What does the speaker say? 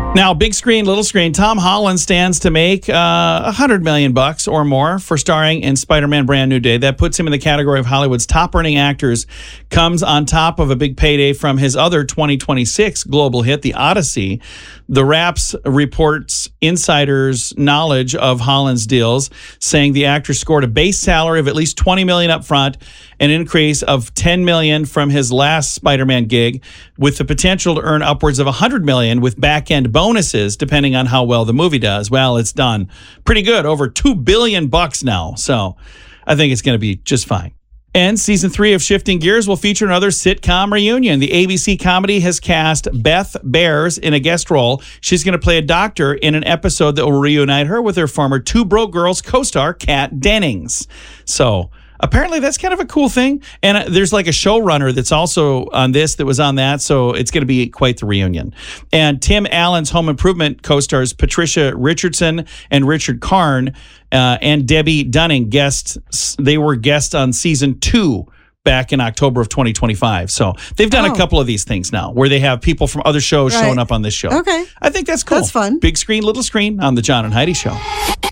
Now, big screen, little screen, Tom Holland stands to make $100 million or more for starring in Spider-Man Brand New Day. That puts him in the category of Hollywood's top-earning actors. Comes on top of a big payday from his other 2026 global hit, The Odyssey. The Wraps reports insiders' knowledge of Holland's deals, saying the actor scored a base salary of at least $20 million up front, an increase of $10 million from his last Spider-Man gig, with the potential to earn upwards of $100 million with back-end bonuses, depending on how well the movie does. Well, it's done pretty good, over $2 billion now. So I think it's going to be just fine. And season 3 of Shifting Gears will feature another sitcom reunion. The ABC comedy has cast Beth Bears in a guest role. She's going to play a doctor in an episode that will reunite her with her former Two Broke Girls co-star, Kat Dennings. So apparently that's kind of a cool thing. And there's like a showrunner that's also on this that was on that. So it's going to be quite the reunion. And Tim Allen's Home Improvement co-stars Patricia Richardson and Richard Karn and Debbie Dunning they were guests on season 2 back in October of 2025. So they've done a couple of these things now where they have people from other shows showing up on this show. Okay. I think that's cool. That's fun. Big screen, little screen on the John and Heidi Show.